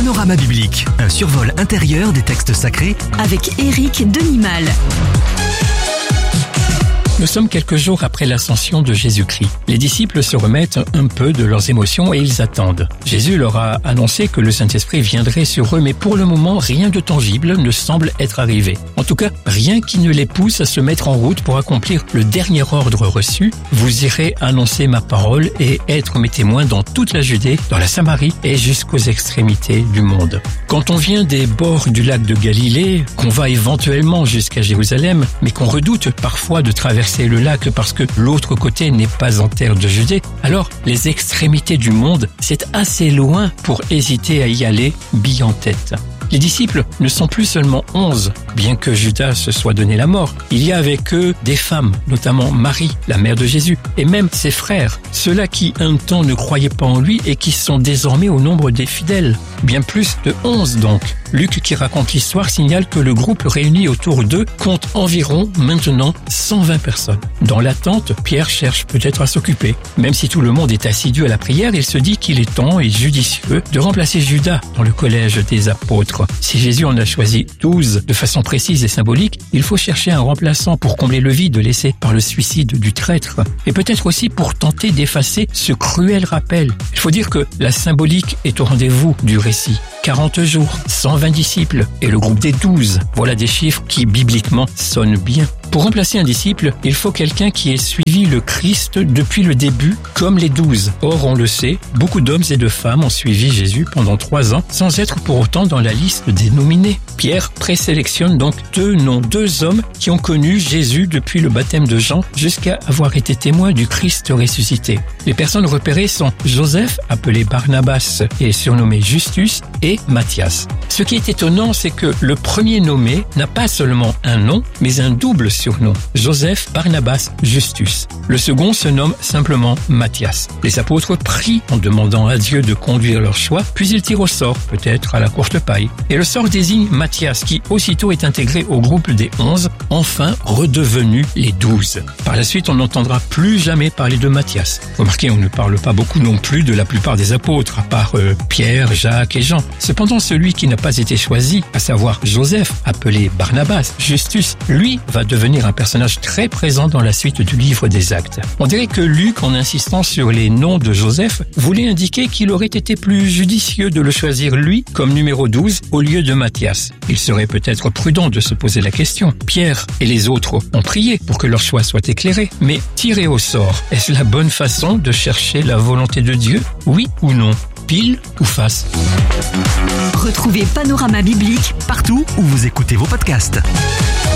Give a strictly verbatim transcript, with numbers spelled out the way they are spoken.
Panorama biblique, un survol intérieur des textes sacrés avec Éric Denimal. Nous sommes quelques jours après l'ascension de Jésus-Christ. Les disciples se remettent un peu de leurs émotions et ils attendent. Jésus leur a annoncé que le Saint-Esprit viendrait sur eux, mais pour le moment, rien de tangible ne semble être arrivé. En tout cas, rien qui ne les pousse à se mettre en route pour accomplir le dernier ordre reçu. Vous irez annoncer ma parole et être mes témoins dans toute la Judée, dans la Samarie et jusqu'aux extrémités du monde. Quand on vient des bords du lac de Galilée, qu'on va éventuellement jusqu'à Jérusalem, mais qu'on redoute parfois de traverser le lac parce que l'autre côté n'est pas en terre de Judée, alors les extrémités du monde, c'est assez loin pour hésiter à y aller bille en tête. Les disciples ne sont plus seulement onze, bien que Judas se soit donné la mort. Il y a avec eux des femmes, notamment Marie, la mère de Jésus, et même ses frères, ceux-là qui un temps ne croyaient pas en lui et qui sont désormais au nombre des fidèles. Bien plus de onze donc. Luc, qui raconte l'histoire, signale que le groupe réuni autour d'eux compte environ maintenant cent vingt personnes. Dans l'attente, Pierre cherche peut-être à s'occuper. Même si tout le monde est assidu à la prière, il se dit qu'il est temps et judicieux de remplacer Judas dans le collège des apôtres. Si Jésus en a choisi douze de façon précise et symbolique, il faut chercher un remplaçant pour combler le vide laissé par le suicide du traître. Et peut-être aussi pour tenter d'effacer ce cruel rappel. Il faut dire que la symbolique est au rendez-vous du récit. quarante jours, cent vingt disciples et le groupe des douze. Voilà des chiffres qui, bibliquement, sonnent bien. Pour remplacer un disciple, il faut quelqu'un qui ait suivi le Christ depuis le début, comme les douze. Or, on le sait, beaucoup d'hommes et de femmes ont suivi Jésus pendant trois ans, sans être pour autant dans la liste des nominés. Pierre présélectionne donc deux noms, deux hommes qui ont connu Jésus depuis le baptême de Jean jusqu'à avoir été témoins du Christ ressuscité. Les personnes repérées sont Joseph, appelé Barnabas et surnommé Justus, et Matthias. Ce qui est étonnant, c'est que le premier nommé n'a pas seulement un nom, mais un double surnom, Joseph Barnabas Justus. Le second se nomme simplement Matthias. Les apôtres prient en demandant à Dieu de conduire leur choix, puis ils tirent au sort, peut-être à la courte paille. Et le sort désigne Matthias, qui aussitôt est intégré au groupe des onze, enfin redevenu les douze. Par la suite, on n'entendra plus jamais parler de Matthias. Remarquez, on ne parle pas beaucoup non plus de la plupart des apôtres, à part euh, Pierre, Jacques et Jean. Cependant, celui qui n'a pas été choisi, à savoir Joseph, appelé Barnabas Justus, lui va devenir un personnage très présent dans la suite du livre des Actes. On dirait que Luc, en insistant sur les noms de Joseph, voulait indiquer qu'il aurait été plus judicieux de le choisir lui comme numéro douze au lieu de Matthias. Il serait peut-être prudent de se poser la question. Pierre et les autres ont prié pour que leur choix soit éclairé, mais tirer au sort, est-ce la bonne façon de chercher la volonté de Dieu? Oui ou non? Pile ou face? Retrouvez Panorama biblique partout où vous écoutez vos podcasts.